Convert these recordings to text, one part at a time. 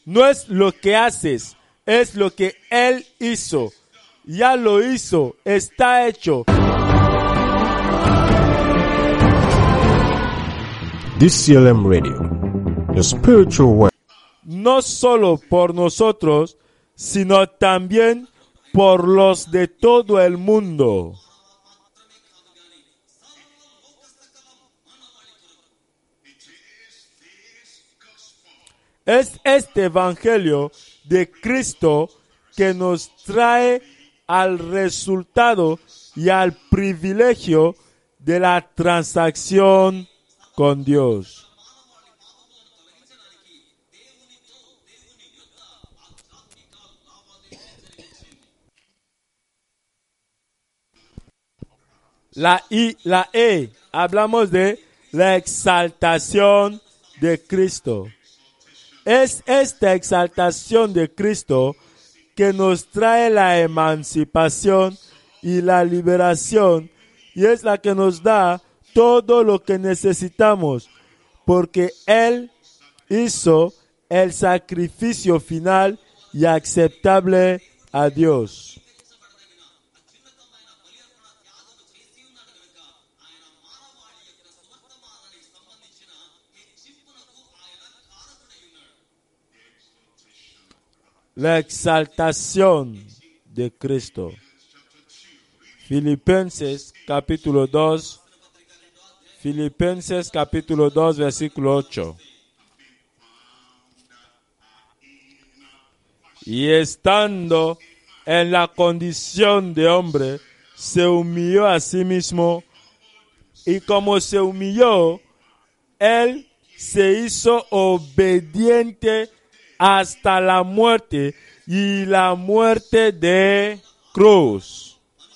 No es lo que haces, es lo que Él hizo. Ya lo hizo, está hecho. DCLM Radio, the spiritual way. No solo por nosotros, sino también por los de todo el mundo. Es este evangelio de Cristo que nos trae al resultado y al privilegio de la transacción con Dios. La E, hablamos de la exaltación de Cristo. Es esta exaltación de Cristo que nos trae la emancipación y la liberación, y es la que nos da todo lo que necesitamos, porque Él hizo el sacrificio final y aceptable a Dios. La exaltación de Cristo. Filipenses capítulo 2, versículo 8. Y estando en la condición de hombre, se humilló a sí mismo, y como se humilló, Él se hizo obediente hasta la muerte, y la muerte de cruz.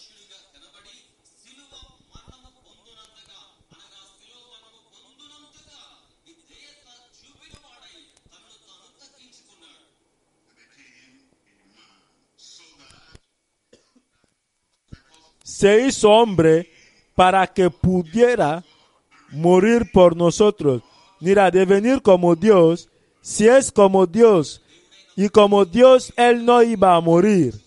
Se hizo hombre para que pudiera morir por nosotros. Mira, devenir como Dios, si es como Dios, y como Dios Él no iba a morir.